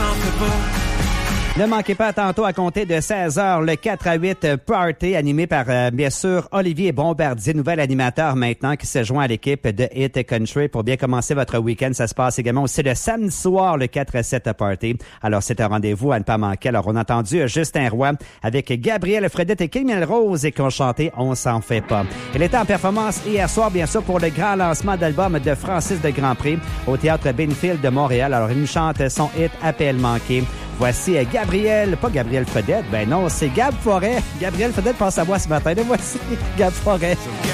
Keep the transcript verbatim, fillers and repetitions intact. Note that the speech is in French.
s'en fait pas. Ne manquez pas tantôt à compter de seize heures le quatre à huit Party animé par, euh, bien sûr, Olivier Bombardier, nouvel animateur maintenant qui se joint à l'équipe de Hit Country pour bien commencer votre week-end. Ça se passe également aussi le samedi soir, le quatre à sept Party. Alors, c'est un rendez-vous à ne pas manquer. Alors, on a entendu Justin Roy avec Gabriel Fredette et Kim Rose et qui ont chanté « On s'en fait pas ». Il était en performance hier soir, bien sûr, pour le grand lancement d'album de Francis de Grandpré au Théâtre Benfield de Montréal. Alors, il nous chante son hit « Appel manqué ». Voici Gabriel, pas Gabriel Fredette, ben non, c'est Gab Forêt. Gabriel Fredette pense à moi ce matin. Le voici, Gab Forêt.